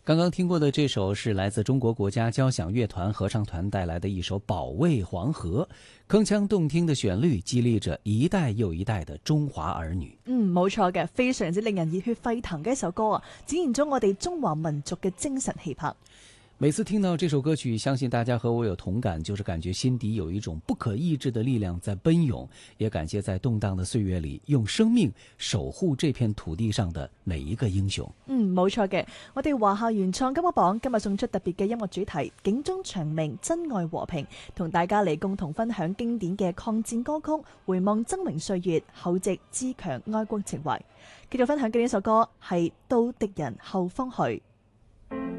刚刚听过的这首是来自中国国家交响乐团合唱团带来的一首《保卫黄河》，铿锵動聽的旋律激勵着一代又一代的中華兒女。 冇錯嘅，非常之令人熱血沸騰嘅一首歌啊，展現咗我哋中華民族嘅精神氣魄。 每次聽到這首歌曲，相信大家和我有同感，就是感覺心底有一種不可抑制的力量在奔湧。也感謝在動盪的歲月裏，用生命守護這片土地上的每一個英雄。 冇錯嘅，我哋華夏原創金曲榜今日送出特別嘅音樂主題《警鐘長鳴真愛和平》，同大家嚟共同分享經典嘅抗戰歌曲，回望崢嶸歲月，厚植自強愛國情懷。繼續分享嘅呢首歌係《到敵人後方去》。